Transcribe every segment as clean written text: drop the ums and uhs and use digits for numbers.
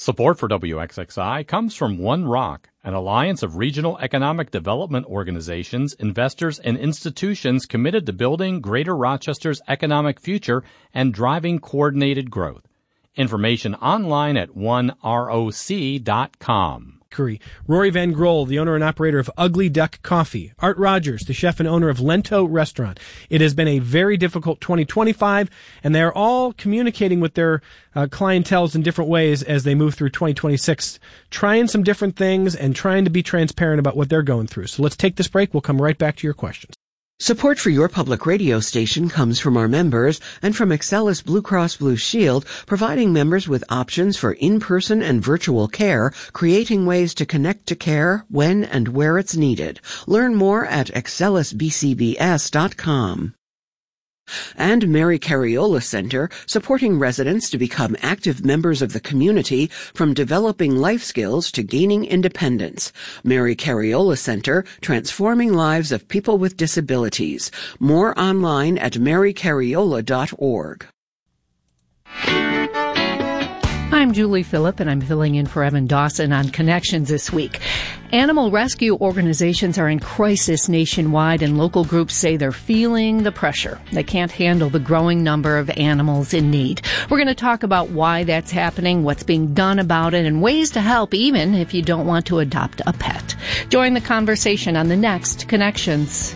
Support for WXXI comes from One Rock, an alliance of regional economic development organizations, investors, and institutions committed to building Greater Rochester's economic future and driving coordinated growth. Information online at oneroc.com. Rory Van Grohl, the owner and operator of Ugly Duck Coffee. Art Rogers, the chef and owner of Lento Restaurant. It has been a very difficult 2025, and they're all communicating with their clienteles in different ways as they move through 2026, trying some different things and trying to be transparent about what they're going through. So let's take this break. We'll come right back to your questions. Support for your public radio station comes from our members and from Excellus Blue Cross Blue Shield, providing members with options for in-person and virtual care, creating ways to connect to care when and where it's needed. Learn more at excellusbcbs.com. And Mary Cariola Center, supporting residents to become active members of the community from developing life skills to gaining independence. Mary Cariola Center, transforming lives of people with disabilities. More online at marycariola.org. I'm Julie Phillip, and I'm filling in for Evan Dawson on Connections this week. Animal rescue organizations are in crisis nationwide, and local groups say they're feeling the pressure. They can't handle the growing number of animals in need. We're going to talk about why that's happening, what's being done about it, and ways to help even if you don't want to adopt a pet. Join the conversation on the next Connections.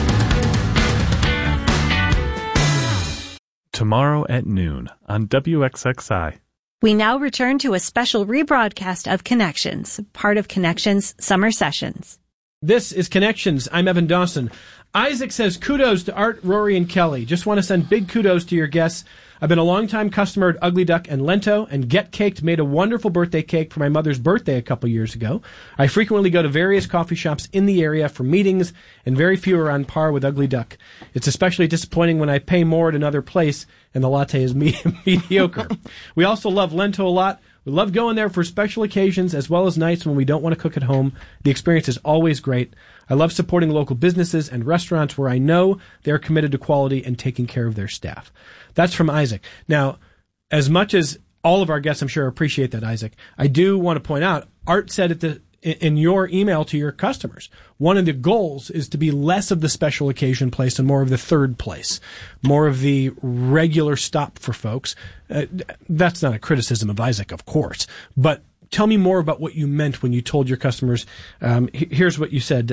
Tomorrow at noon on WXXI. We now return to a special rebroadcast of Connections, part of Connections Summer Sessions. This is Connections. I'm Evan Dawson. Isaac says, kudos to Art, Rory, and Kelly. Just want to send big kudos to your guests. I've been a longtime customer at Ugly Duck and Lento, and Get Caked made a wonderful birthday cake for my mother's birthday a couple years ago. I frequently go to various coffee shops in the area for meetings, and very few are on par with Ugly Duck. It's especially disappointing when I pay more at another place and the latte is mediocre. We also love Lento a lot. We love going there for special occasions as well as nights when we don't want to cook at home. The experience is always great. I love supporting local businesses and restaurants where I know they're committed to quality and taking care of their staff. That's from Isaac. Now, as much as all of our guests, I'm sure, appreciate that, Isaac, I do want to point out, Art said in your email to your customers, one of the goals is to be less of the special occasion place and more of the third place, more of the regular stop for folks. That's not a criticism of Isaac, of course, but tell me more about what you meant when you told your customers. Here's what you said.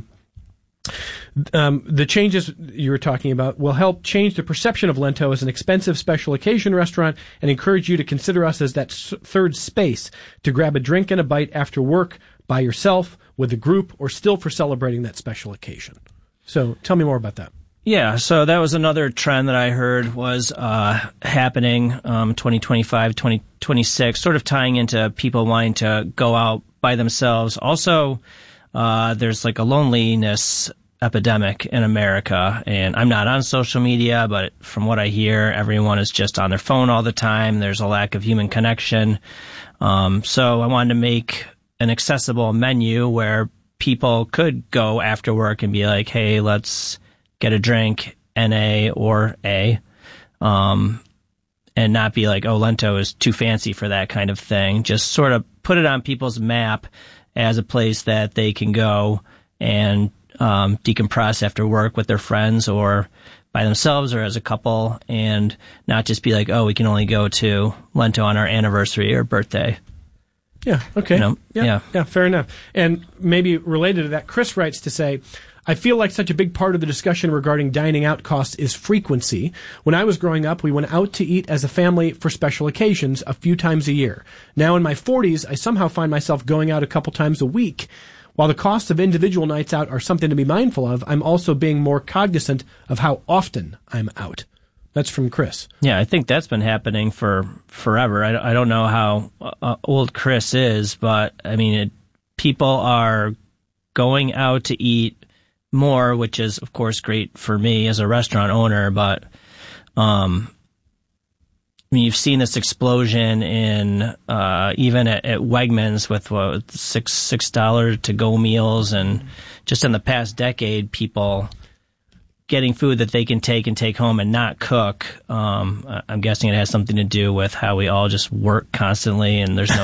The changes you were talking about will help change the perception of Lento as an expensive special occasion restaurant and encourage you to consider us as that third space to grab a drink and a bite after work by yourself, with a group, or still for celebrating that special occasion. So tell me more about that. Yeah, so that was another trend that I heard was happening 2025, 2026, sort of tying into people wanting to go out by themselves. Also, there's like a loneliness epidemic in America, and I'm not on social media, but from what I hear, everyone is just on their phone all the time. There's a lack of human connection. So I wanted to make an accessible menu where people could go after work and be like, hey, let's get a drink, NA or A, and not be like, oh, Lento is too fancy for that kind of thing. Just sort of put it on people's map as a place that they can go and decompress after work with their friends or by themselves or as a couple, and not just be like, oh, we can only go to Lento on our anniversary or birthday. Yeah, okay. You know? Yeah, fair enough. And maybe related to that, Chris writes to say, I feel like such a big part of the discussion regarding dining out costs is frequency. When I was growing up, we went out to eat as a family for special occasions a few times a year. Now in my 40s, I somehow find myself going out a couple times a week. While the costs of individual nights out are something to be mindful of, I'm also being more cognizant of how often I'm out. That's from Chris. Yeah, I think that's been happening for forever. I don't know how old Chris is, but I mean, people are going out to eat more, which is, of course, great for me as a restaurant owner. But I mean, you've seen this explosion in even at Wegmans with $6 to go meals, and just in the past decade, people getting food that they can take home and not cook. I'm guessing it has something to do with how we all just work constantly and there's no